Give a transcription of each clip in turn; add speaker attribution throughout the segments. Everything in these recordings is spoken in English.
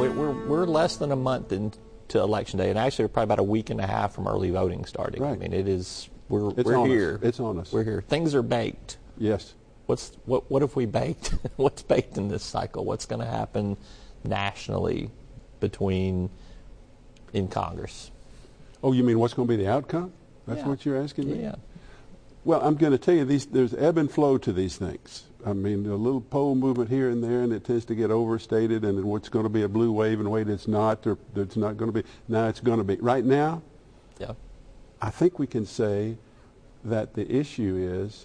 Speaker 1: we're less than a month into Election Day, and actually we're probably about a week and a half from early voting starting.
Speaker 2: Right.
Speaker 1: I mean, we're
Speaker 2: here.
Speaker 1: Us.
Speaker 2: It's on us.
Speaker 1: We're here. Things are baked.
Speaker 2: Yes.
Speaker 1: What have we baked? What's baked in this cycle? What's going to happen nationally in Congress?
Speaker 2: Oh, you mean what's going to be the outcome? That's
Speaker 1: Yeah.
Speaker 2: what you're asking me?
Speaker 1: Yeah.
Speaker 2: Well, I'm going to tell you, there's ebb and flow to these things. I mean, a little poll movement here and there, and it tends to get overstated, and what's going to be a blue wave, and wait, it's not, or it's not going to be. Now it's going to be. Right now,
Speaker 1: Yeah.
Speaker 2: I think we can say that the issue is,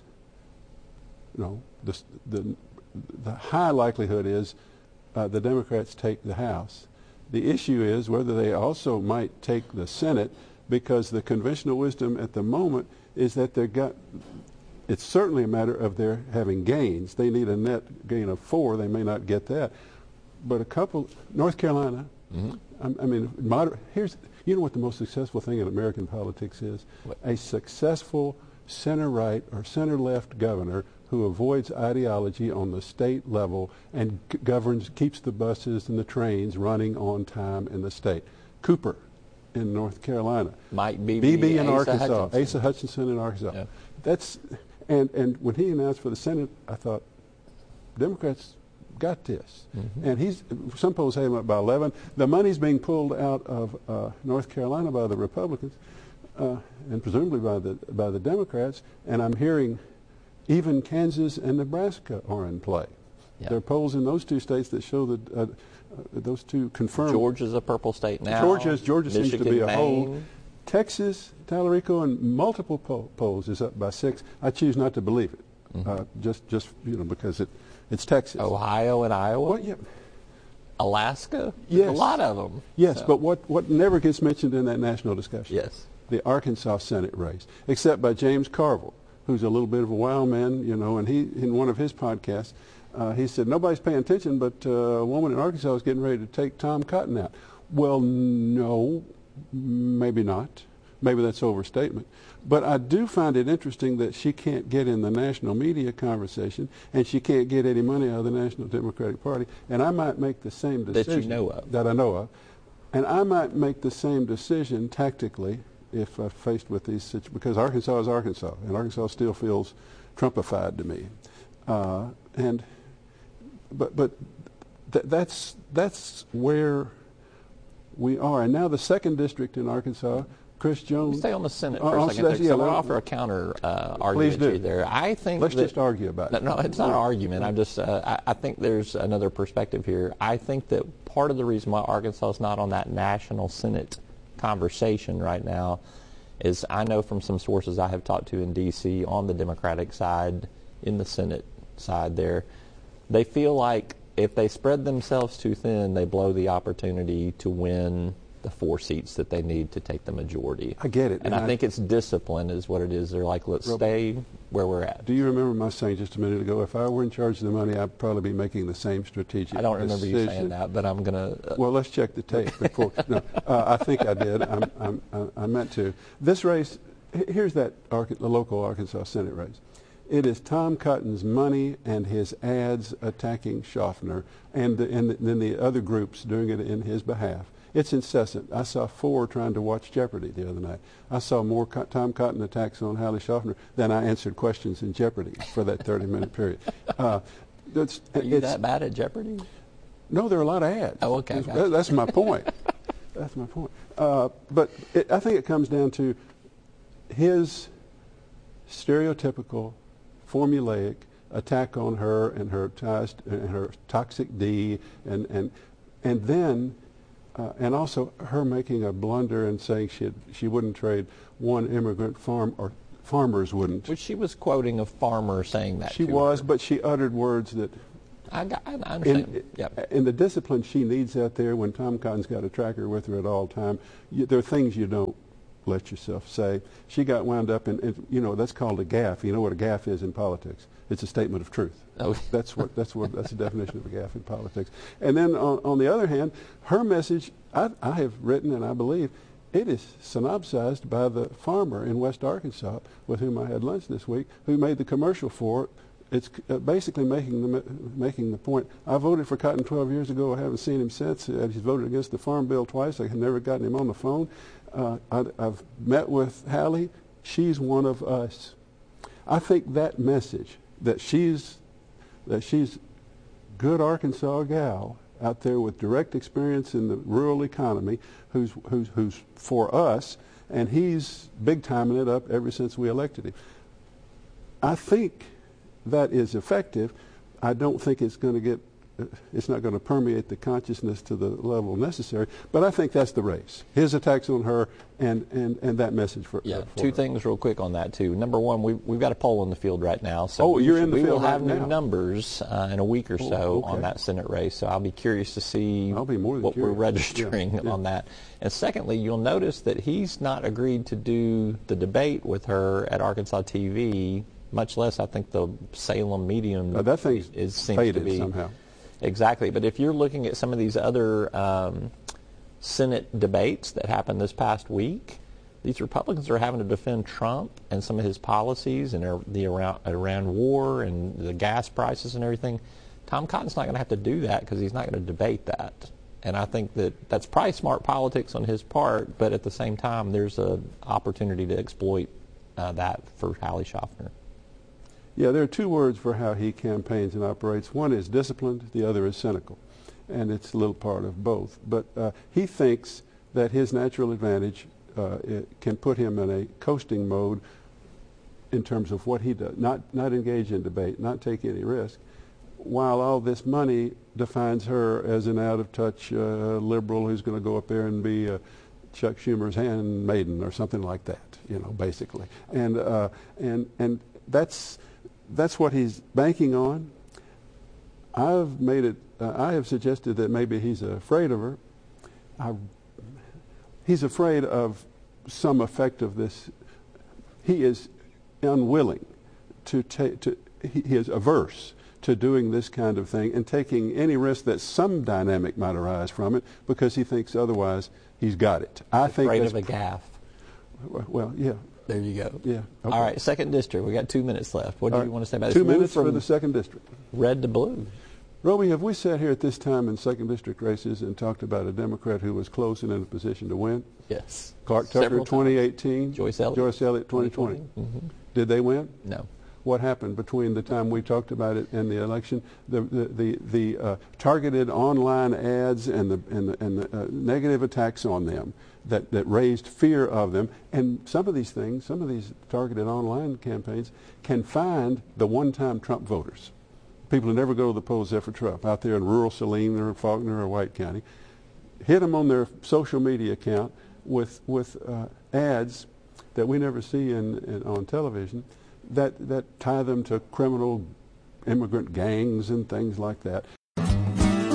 Speaker 2: the high likelihood is the Democrats take the House. The issue is whether they also might take the Senate, because the conventional wisdom at the moment is that it's certainly a matter of their having gains. They need a net gain of 4. They may not get that. But North Carolina, here's, what the most successful thing in American politics is?
Speaker 1: What?
Speaker 2: A successful center-right or center-left governor who avoids ideology on the state level and keeps the buses and the trains running on time in the state. Cooper in North Carolina.
Speaker 1: Might be
Speaker 2: BB in
Speaker 1: Asa
Speaker 2: Arkansas.
Speaker 1: Hutchinson.
Speaker 2: Asa Hutchinson in Arkansas.
Speaker 1: Yeah.
Speaker 2: And when he announced for the Senate, I thought, Democrats got this.
Speaker 1: Mm-hmm.
Speaker 2: And some polls have him up by 11. The money's being pulled out of North Carolina by the Republicans, and presumably by the Democrats. And I'm hearing even Kansas and Nebraska are in play.
Speaker 1: Yeah.
Speaker 2: There are polls in those two states that show that those two confirm.
Speaker 1: Georgia's a purple state now.
Speaker 2: Georgia
Speaker 1: Michigan,
Speaker 2: seems to be a
Speaker 1: Maine.
Speaker 2: whole. Texas, Tallarico, and multiple polls is up by 6. I choose not to believe it, just because it's Texas.
Speaker 1: Ohio and Iowa.
Speaker 2: Well, yeah.
Speaker 1: Alaska.
Speaker 2: Yes.
Speaker 1: A lot of them.
Speaker 2: Yes,
Speaker 1: So.
Speaker 2: but what never gets mentioned in that national discussion?
Speaker 1: Yes.
Speaker 2: The Arkansas Senate race, except by James Carville, who's a little bit of a wild man, and he, in one of his podcasts, he said, nobody's paying attention, but a woman in Arkansas is getting ready to take Tom Cotton out. Well, no, maybe not. Maybe that's overstatement. But I do find it interesting that she can't get in the national media conversation, and she can't get any money out of the National Democratic Party. And I might make the same decision.
Speaker 1: That you know of.
Speaker 2: That I know of. And I might make the same decision tactically if faced with these situations, because Arkansas is Arkansas, and Arkansas still feels Trumpified to me. That's where we are. And now the 2nd district in Arkansas, Chris Jones.
Speaker 1: Stay on the Senate for a second. So I'm going to offer a counter argument to you there. I think
Speaker 2: let's just argue about it.
Speaker 1: No, it's not an argument. I'm just. I think there's another perspective here. I think that part of the reason why Arkansas is not on that national Senate conversation right now is I know from some sources I have talked to in D.C. on the Democratic side, in the Senate side there, they feel like if they spread themselves too thin, they blow the opportunity to win the 4 seats that they need to take the majority.
Speaker 2: I get it.
Speaker 1: And I think it's discipline is what it is. They're like, let's stay where we're at.
Speaker 2: Do you remember my saying just a minute ago, if I were in charge of the money, I'd probably be making the same strategic decision?
Speaker 1: I don't remember you saying that, but I'm going to...
Speaker 2: Well, let's check the tape before. No, I think I did. I meant to. This race, here's the local Arkansas Senate race. It is Tom Cotton's money and his ads attacking Schaffner, and then the other groups doing it in his behalf. It's incessant. I saw 4 trying to watch Jeopardy the other night. I saw more Tom Cotton attacks on Hallie Schaffner than I answered questions in Jeopardy for that 30-minute period.
Speaker 1: Are you that bad at Jeopardy?
Speaker 2: No, there are a lot of ads.
Speaker 1: Oh, okay.
Speaker 2: That's my point. That's my point. But I think it comes down to his stereotypical, formulaic attack on her and her ties and her toxic D, and then and also her making a blunder and saying she wouldn't trade one immigrant farm, or farmers wouldn't.
Speaker 1: Which she was quoting a farmer saying that.
Speaker 2: She was, but she uttered words that.
Speaker 1: I understand.
Speaker 2: In the discipline she needs out there, when Tom Cotton's got a tracker with her at all time, there are things you don't let yourself say. She got wound up in that's called a gaffe. You know what a gaffe is in politics? It's a statement of truth.
Speaker 1: Oh.
Speaker 2: That's the definition of a gaffe in politics. And then on the other hand, her message, I have written, and I believe it is synopsized by the farmer in West Arkansas with whom I had lunch this week, who made the commercial for it it's basically making the point. I voted for Cotton 12 years ago. I haven't seen him since. He's voted against the Farm Bill twice. I have never gotten him on the phone. I've met with Hallie. She's one of us. I think that message that she's good Arkansas gal out there with direct experience in the rural economy, who's for us, and he's big timing it up ever since we elected him. I think that is effective. I don't think it's going to get. It's not going to permeate the consciousness to the level necessary, but I think that's the race. His attacks on her and that message for
Speaker 1: two things real quick on that too. Number one, we've got a poll in the field right now, so
Speaker 2: you're in the
Speaker 1: we
Speaker 2: field
Speaker 1: will have
Speaker 2: right
Speaker 1: new
Speaker 2: now.
Speaker 1: Numbers in a week or so on that Senate race. So I'll be curious to see what we're registering on that. And secondly, you'll notice that he's not agreed to do the debate with her at Arkansas TV. Much less, I think the Salem medium
Speaker 2: that thing
Speaker 1: seems
Speaker 2: faded
Speaker 1: to be
Speaker 2: somehow.
Speaker 1: Exactly, but if you're looking at some of these other Senate debates that happened this past week, these Republicans are having to defend Trump and some of his policies and the Iran war and the gas prices and everything. Tom Cotton's not going to have to do that because he's not going to debate that. And I think that's probably smart politics on his part, but at the same time, there's an opportunity to exploit that for Hallie Schaffner.
Speaker 2: Yeah, there are two words for how he campaigns and operates. One is disciplined, the other is cynical. And it's a little part of both. But he thinks that his natural advantage can put him in a coasting mode in terms of what he does, not engage in debate, not take any risk, while all this money defines her as an out-of-touch liberal who's going to go up there and be Chuck Schumer's handmaiden or something like that, basically. And that's what he's banking on. I have suggested that maybe he's afraid of her. He's afraid of some effect of this. He is unwilling he is averse to doing this kind of thing and taking any risk that some dynamic might arise from it because he thinks otherwise he's got it.
Speaker 1: Afraid of a gaffe.
Speaker 2: Well, yeah.
Speaker 1: There you go.
Speaker 2: Yeah. Okay.
Speaker 1: All right, 2nd District. We got 2 minutes left. What do you want to say about this?
Speaker 2: 2 minutes for the 2nd District.
Speaker 1: Red to blue.
Speaker 2: Roby, have we sat here at this time in 2nd District races and talked about a Democrat who was close and in a position to win?
Speaker 1: Yes.
Speaker 2: Clark Tucker, 2018.
Speaker 1: Joyce Elliott,
Speaker 2: 2020. Mm-hmm. Did they win?
Speaker 1: No.
Speaker 2: What happened between the time we talked about it and the election? The targeted online ads and the negative attacks on them that raised fear of them. And some of these targeted online campaigns can find the one-time Trump voters, people who never go to the polls there for Trump, out there in rural Saline or Faulkner or White County, hit them on their social media account with ads that we never see on television that tie them to criminal immigrant gangs and things like that.